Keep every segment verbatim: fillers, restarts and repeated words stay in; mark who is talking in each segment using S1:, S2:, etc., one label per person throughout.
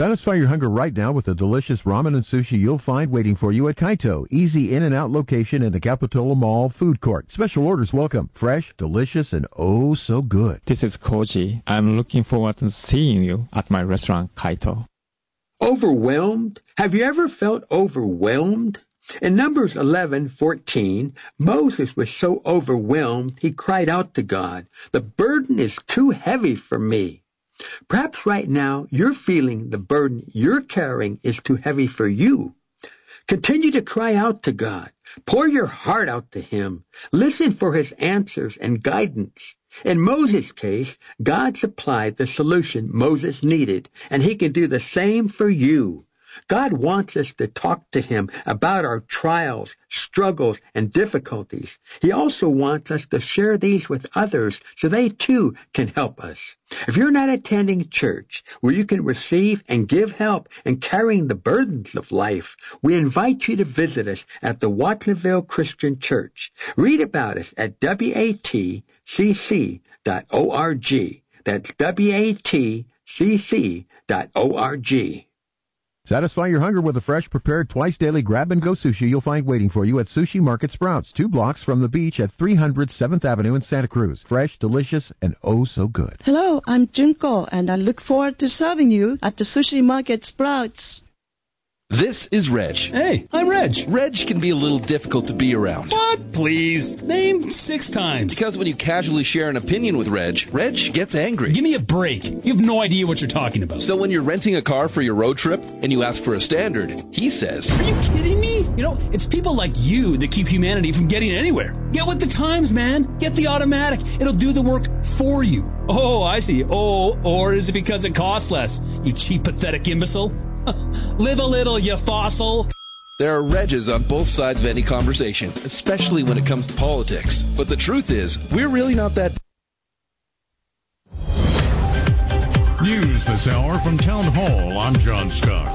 S1: Satisfy your hunger right now with the delicious ramen and sushi you'll find waiting for you at Kaito. Easy in and out location in the Capitola Mall food court. Special orders welcome. Fresh, delicious, and oh so good.
S2: This is Koji. I'm looking forward to seeing you at my restaurant, Kaito.
S3: Overwhelmed? Have you ever felt overwhelmed? In Numbers eleven fourteen, Moses was so overwhelmed he cried out to God, "The burden is too heavy for me." Perhaps right now you're feeling the burden you're carrying is too heavy for you. Continue to cry out to God. Pour your heart out to Him. Listen for His answers and guidance. In Moses' case, God supplied the solution Moses needed, and He can do the same for you. God wants us to talk to Him about our trials, struggles, and difficulties. He also wants us to share these with others so they too can help us. If you're not attending church where you can receive and give help in carrying the burdens of life, we invite you to visit us at the Watsonville Christian Church. Read about us at W A T C C dot org. That's W A T C C dot org.
S1: Satisfy your hunger with a fresh, prepared, twice-daily grab-and-go sushi you'll find waiting for you at Sushi Market Sprouts, two blocks from the beach at three hundred seventh Avenue in Santa Cruz. Fresh, delicious, and oh so good.
S4: Hello, I'm Junko, and I look forward to serving you at the Sushi Market Sprouts.
S5: This is Reg.
S6: Hey, I'm Reg.
S5: Reg can be a little difficult to be around.
S6: What? Please. Name six times.
S5: Because when you casually share an opinion with Reg, Reg gets angry.
S6: Give me a break. You have no idea what you're talking about.
S5: So when you're renting a car for your road trip and you ask for a standard, he says,
S6: "Are you kidding me? You know, it's people like you that keep humanity from getting anywhere. Get with the times, man. Get the automatic. It'll do the work for you." Oh, I see. Oh, or is it because it costs less? You cheap, pathetic imbecile. Live a little, you fossil.
S5: There are Regs on both sides of any conversation, especially when it comes to politics. But the truth is, we're really not that...
S7: News this hour from Town Hall. I'm John Starr.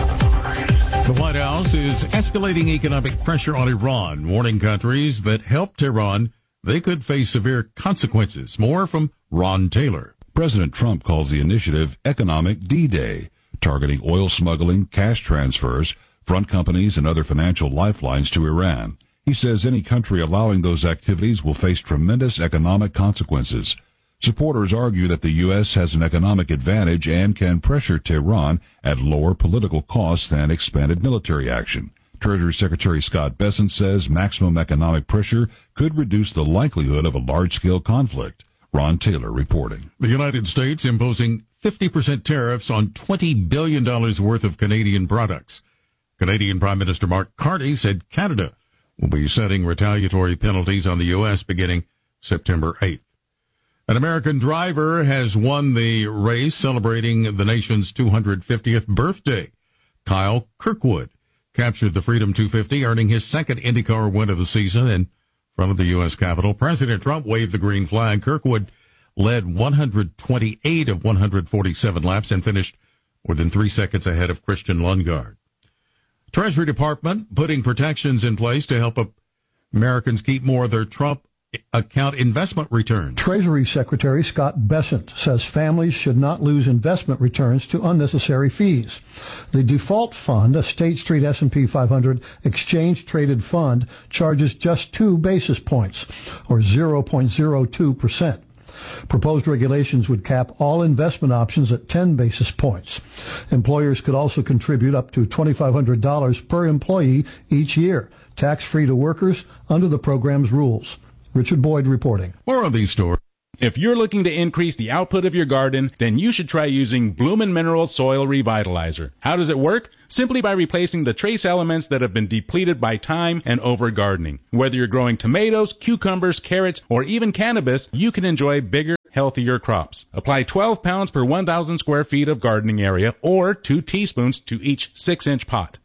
S7: The White House is escalating economic pressure on Iran, warning countries that help Tehran they could face severe consequences. More from Ron Taylor.
S8: President Trump calls the initiative Economic D-Day, targeting oil smuggling, cash transfers, front companies, and other financial lifelines to Iran. He says any country allowing those activities will face tremendous economic consequences. Supporters argue that the U S has an economic advantage and can pressure Tehran at lower political costs than expanded military action. Treasury Secretary Scott Bessent says maximum economic pressure could reduce the likelihood of a large-scale conflict. Ron Taylor reporting.
S7: The United States imposing fifty percent tariffs on twenty billion dollars worth of Canadian products. Canadian Prime Minister Mark Carney said Canada will be setting retaliatory penalties on the U S beginning September eighth. An American driver has won the race celebrating the nation's two hundred fiftieth birthday. Kyle Kirkwood captured the Freedom two fifty, earning his second IndyCar win of the season in front of the U S Capitol. President Trump waved the green flag. Kirkwood led one hundred twenty-eight of one hundred forty-seven laps and finished more than three seconds ahead of Christian Lundgaard. Treasury Department putting protections in place to help Americans keep more of their Trump account investment returns.
S9: Treasury Secretary Scott Bessent says families should not lose investment returns to unnecessary fees. The default fund, a State Street S and P five hundred exchange-traded fund, charges just two basis points, or zero point zero two percent. Proposed regulations would cap all investment options at ten basis points. Employers could also contribute up to twenty-five hundred dollars per employee each year, tax-free to workers under the program's rules. Richard Boyd reporting.
S7: More on these stories.
S10: If you're looking to increase the output of your garden, then you should try using Bloomin' Mineral Soil Revitalizer. How does it work? Simply by replacing the trace elements that have been depleted by time and over-gardening. Whether you're growing tomatoes, cucumbers, carrots, or even cannabis, you can enjoy bigger, healthier crops. Apply twelve pounds per one thousand square feet of gardening area, or two teaspoons to each six inch pot.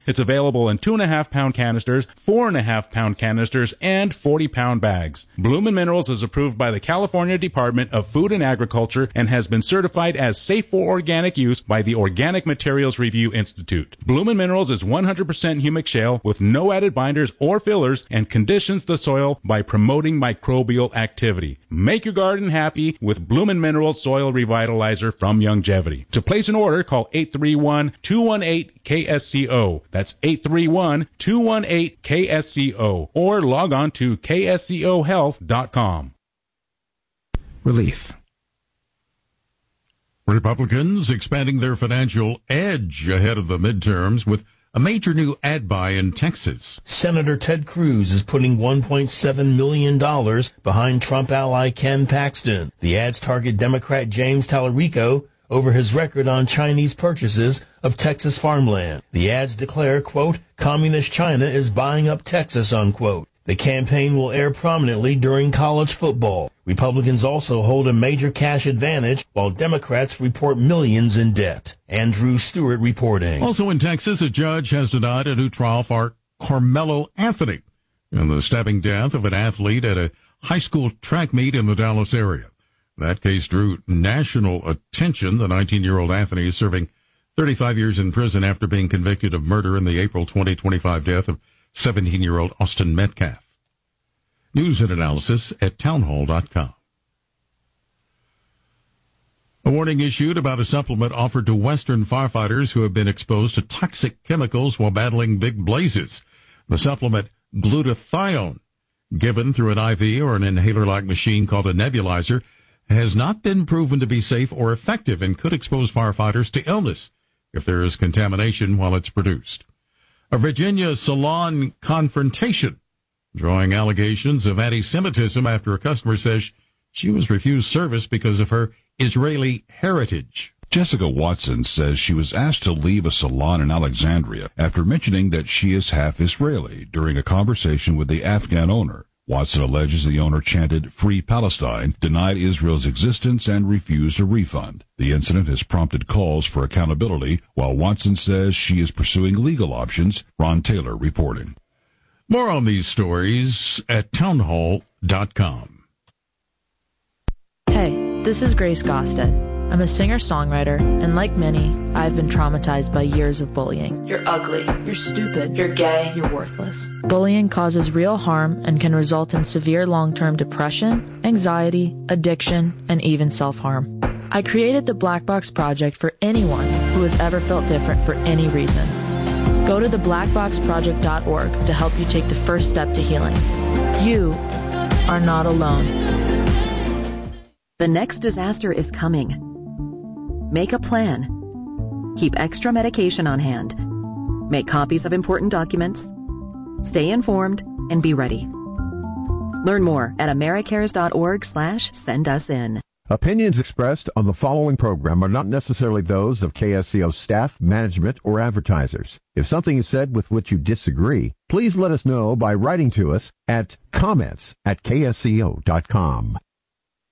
S10: It's available in two and a half pound canisters, four and a half pound canisters, and forty pound bags. Bloomin' Minerals is approved by the California Department of Food and Agriculture and has been certified as safe for organic use by the Organic Materials Review Institute. Bloomin' Minerals is one hundred percent humic shale with no added binders or fillers and conditions the soil by promoting microbial activity. Make your garden happy with Bloomin' Minerals Soil Revitalizer from Youngevity. To place an order, call eight three one, two one eight, K S C O. That's eight three one, two one eight, K S C O. Or log on to K S C O health dot com.
S1: Relief.
S7: Republicans expanding their financial edge ahead of the midterms with a major new ad buy in Texas.
S11: Senator Ted Cruz is putting one point seven million dollars behind Trump ally Ken Paxton. The ads target Democrat James Tallarico over his record on Chinese purchases of Texas farmland. The ads declare, quote, Communist China is buying up Texas, unquote. The campaign will air prominently during college football. Republicans also hold a major cash advantage, while Democrats report millions in debt. Andrew Stewart reporting.
S7: Also in Texas, a judge has denied a new trial for Carmelo Anthony in the stabbing death of an athlete at a high school track meet in the Dallas area. That case drew national attention. The nineteen-year-old Anthony is serving thirty-five years in prison after being convicted of murder in the April twenty twenty-five death of seventeen-year-old Austin Metcalf. News and analysis at townhall dot com. A warning issued about a supplement offered to Western firefighters who have been exposed to toxic chemicals while battling big blazes. The supplement, glutathione, given through an I V or an inhaler-like machine called a nebulizer, has not been proven to be safe or effective and could expose firefighters to illness if there is contamination while it's produced. A Virginia salon confrontation, drawing allegations of anti-Semitism after a customer says she was refused service because of her Israeli heritage.
S8: Jessica Watson says she was asked to leave a salon in Alexandria after mentioning that she is half Israeli during a conversation with the Afghan owner. Watson alleges the owner chanted Free Palestine, denied Israel's existence, and refused a refund. The incident has prompted calls for accountability, while Watson says she is pursuing legal options. Ron Taylor reporting.
S7: More on these stories at townhall dot com.
S12: Hey, this is Grace Gosted. I'm a singer-songwriter, and like many, I've been traumatized by years of bullying. You're ugly, you're stupid, you're gay, you're worthless. Bullying causes real harm and can result in severe long-term depression, anxiety, addiction, and even self-harm. I created the Black Box Project for anyone who has ever felt different for any reason. Go to the black box project dot org to help you take the first step to healing. You are not alone.
S13: The next disaster is coming. Make a plan. Keep extra medication on hand. Make copies of important documents. Stay informed and be ready. Learn more at americares dot org slash send us in.
S1: Opinions expressed on the following program are not necessarily those of K S C O staff, management, or advertisers. If something is said with which you disagree, please let us know by writing to us at comments at K S C O dot com.